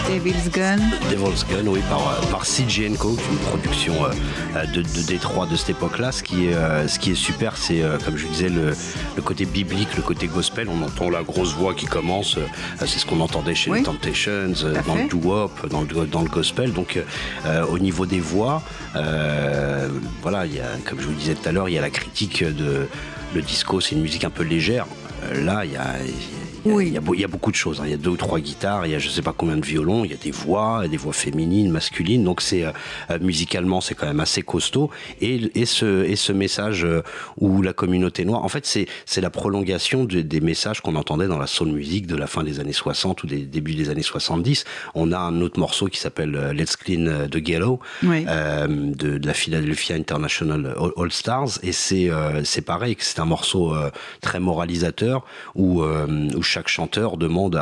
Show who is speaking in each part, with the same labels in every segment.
Speaker 1: Devil's Gun.
Speaker 2: Devil's Gun, oui, par CG&Co, une production de Détroit de cette époque-là. Ce qui est super, c'est, comme je vous disais, le côté biblique, le côté gospel. On entend la grosse voix qui commence. C'est ce qu'on entendait chez les Temptations, dans le doo-wop, dans le gospel. Donc, au niveau des voix, voilà, comme je vous disais tout à l'heure, il y a la critique de... Le disco, c'est une musique un peu légère. Là, il y a beaucoup de choses. Il y a 2 ou 3 guitares, il y a je ne sais pas combien de violons, il y a des voix féminines, masculines. Donc musicalement, c'est quand même assez costaud. Et ce message où la communauté noire, en fait, c'est la prolongation des messages qu'on entendait dans la soul music de la fin des années 60 ou des débuts des années 70. On a un autre morceau qui s'appelle Let's Clean the Ghetto, de la Philadelphia International All Stars. Et c'est pareil, c'est un morceau très moralisateur où chaque chanteur demande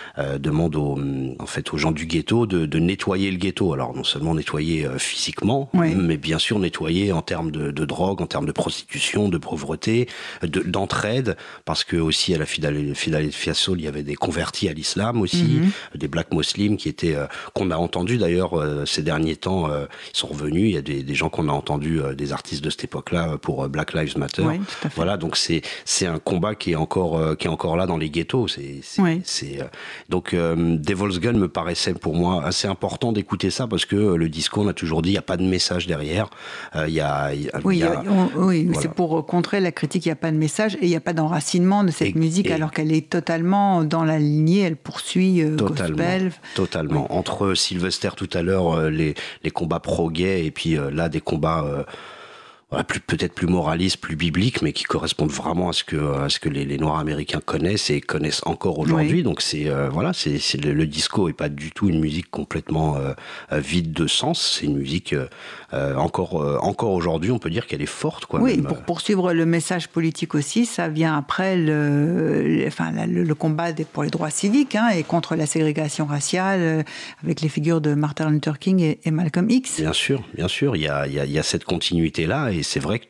Speaker 2: aux gens du ghetto de nettoyer le ghetto. Alors non seulement nettoyer physiquement, mais bien sûr nettoyer en termes de drogue, en termes de prostitution, de pauvreté, d'entraide, parce que aussi à la Philadelphia Soul, il y avait des convertis à l'islam aussi, des Black Muslims qui étaient qu'on a entendu d'ailleurs ces derniers temps, ils sont revenus. Il y a des gens qu'on a entendus, des artistes de cette époque-là pour Black Lives Matter.
Speaker 1: Oui, tout à fait.
Speaker 2: Voilà, donc c'est un combat qui est encore là dans les ghettos. Donc Devil's Gun me paraissait pour moi assez important d'écouter ça parce que le disco, on a toujours dit, il n'y a pas de message derrière. Voilà.
Speaker 1: C'est pour contrer la critique, il n'y a pas de message et il n'y a pas d'enracinement de cette musique alors qu'elle est totalement dans la lignée, elle poursuit gospel.
Speaker 2: Totalement. Entre Sylvester tout à l'heure, les combats pro-gay et puis là des combats... peut-être plus moralistes, plus bibliques, mais qui correspondent vraiment à ce que les Noirs américains connaissent et connaissent encore aujourd'hui. Donc le disco est pas du tout une musique complètement vide de sens. C'est une musique encore aujourd'hui, on peut dire qu'elle est forte, quoi.
Speaker 1: Oui, pour poursuivre le message politique aussi, ça vient après le combat pour les droits civiques et contre la ségrégation raciale avec les figures de Martin Luther King et Malcolm X.
Speaker 2: Bien sûr, il y a cette continuité là. Et c'est vrai que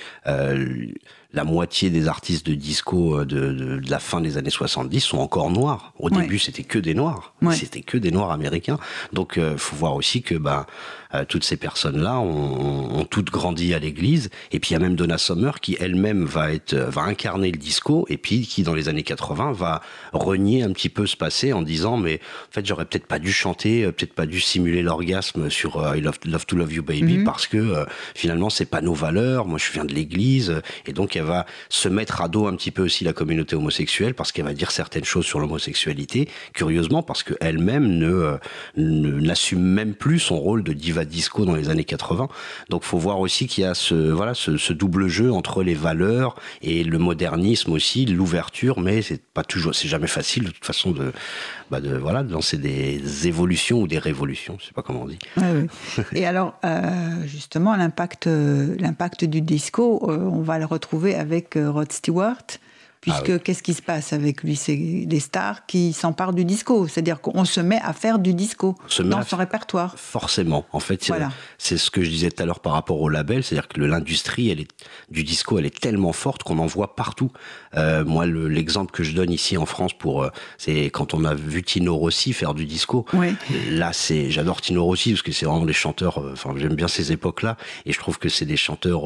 Speaker 2: la moitié des artistes de disco de la fin des années 70 sont encore noirs. Au début, c'était que des noirs. C'était que des noirs américains. Donc, faut voir aussi que toutes ces personnes-là ont toutes grandi à l'église. Et puis, il y a même Donna Summer qui elle-même va incarner le disco et puis qui, dans les années 80, va renier un petit peu ce passé en disant, mais en fait, j'aurais peut-être pas dû chanter, peut-être pas dû simuler l'orgasme sur I Love to Love You Baby parce que finalement, c'est pas nos valeurs. Moi, je viens de l'église. Et donc, elle va se mettre à dos un petit peu aussi la communauté homosexuelle parce qu'elle va dire certaines choses sur l'homosexualité, curieusement, parce qu'elle-même n'assume même plus son rôle de diva disco dans les années 80. Donc, faut voir aussi qu'il y a ce double jeu entre les valeurs et le modernisme aussi, l'ouverture, mais c'est jamais facile de toute façon de lancer des évolutions ou des révolutions, je sais pas comment on dit.
Speaker 1: Oui. Et alors, justement, l'impact du disco, on va le retrouver avec Rod Stewart, puisque qu'est-ce qui se passe avec lui? C'est des stars qui s'emparent du disco, c'est-à-dire qu'on se met à faire du disco dans son répertoire.
Speaker 2: Forcément, en fait, c'est ce que je disais tout à l'heure par rapport au label, c'est-à-dire que l'industrie du disco, elle est tellement forte qu'on en voit partout. Moi, l'exemple que je donne ici en France c'est quand on a vu Tino Rossi faire du disco.
Speaker 1: Oui.
Speaker 2: Là, j'adore Tino Rossi parce que c'est vraiment des chanteurs. J'aime bien ces époques-là et je trouve que c'est des chanteurs.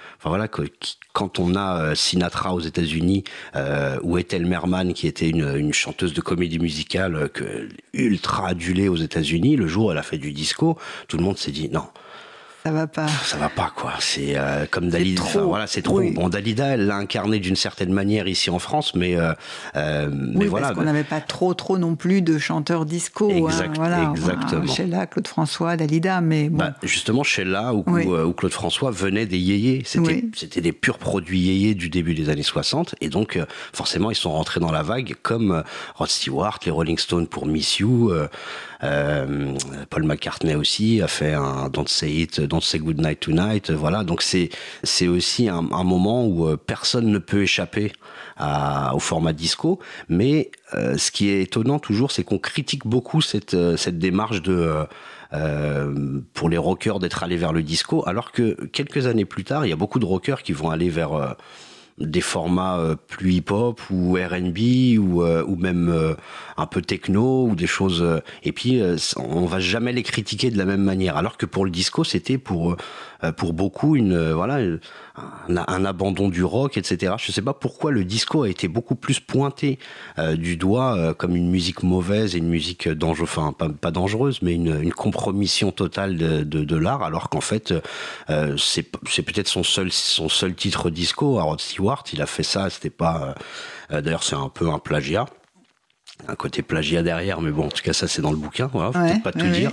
Speaker 2: Quand on a Sinatra aux États-Unis ou Ethel Merman qui était une chanteuse de comédie musicale ultra adulée aux États-Unis, le jour où elle a fait du disco, tout le monde s'est dit non. Ça va pas, quoi. C'est comme Dalida. C'est trop. Oui. Bon, Dalida, elle l'a incarné d'une certaine manière ici en France, mais
Speaker 1: parce qu'on n'avait pas trop non plus de chanteurs disco.
Speaker 2: Exactement.
Speaker 1: Sheila, Claude François, Dalida, mais bon.
Speaker 2: Justement, Sheila ou Claude François venaient des yéyés. C'était des purs produits yéyés du début des années 60, et donc forcément, ils sont rentrés dans la vague, comme Rod Stewart, les Rolling Stones pour Miss You. Paul McCartney aussi a fait un Don't Say Goodnight Tonight. Voilà, donc c'est aussi un moment où personne ne peut échapper au format disco. Mais ce qui est étonnant toujours, c'est qu'on critique beaucoup cette démarche pour les rockers d'être allés vers le disco, alors que quelques années plus tard, il y a beaucoup de rockers qui vont aller vers des formats plus hip-hop ou R&B ou même un peu techno ou des choses. Et puis on va jamais les critiquer de la même manière. Alors que pour le disco, c'était pour beaucoup un abandon du rock, etc. Je sais pas pourquoi le disco a été beaucoup plus pointé du doigt comme une musique mauvaise et une musique dangereuse, enfin pas dangereuse, mais une compromission totale de l'art, alors qu'en fait c'est peut-être son seul titre disco. À Rod Stewart, il a fait ça, c'était pas d'ailleurs c'est un peu un plagiat. Un côté plagiat derrière, mais bon, en tout cas, ça, c'est dans le bouquin. Voilà, faut peut-être pas tout dire.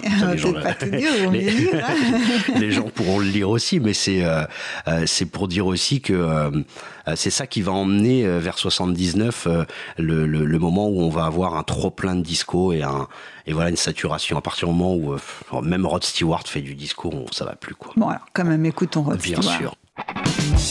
Speaker 2: Les gens pourront le lire aussi, mais c'est pour dire aussi que c'est ça qui va emmener vers 79 le moment où on va avoir un trop plein de disco et voilà une saturation. À partir du moment où même Rod Stewart fait du disco, ça va plus, quoi.
Speaker 1: Bon, alors, quand même, écoutons Rod Stewart.
Speaker 2: Bien sûr.